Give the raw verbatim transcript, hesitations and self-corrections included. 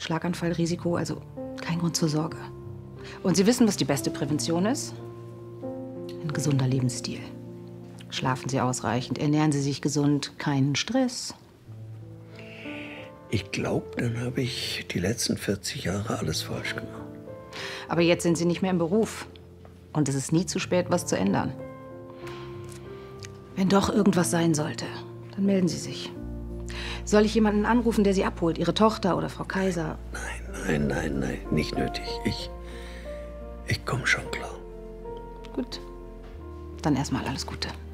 Schlaganfallrisiko, also kein Grund zur Sorge. Und Sie wissen, was die beste Prävention ist? Ein gesunder Lebensstil. Schlafen Sie ausreichend, ernähren Sie sich gesund, keinen Stress. Ich glaube, dann habe ich die letzten vierzig Jahre alles falsch gemacht. Aber jetzt sind Sie nicht mehr im Beruf. Und es ist nie zu spät, was zu ändern. Wenn doch irgendwas sein sollte, dann melden Sie sich. Soll ich jemanden anrufen, der Sie abholt? Ihre Tochter oder Frau Kaiser? Nein, nein, nein, nein, nicht nötig. Ich, ich komme schon klar. Gut. Dann erstmal alles Gute.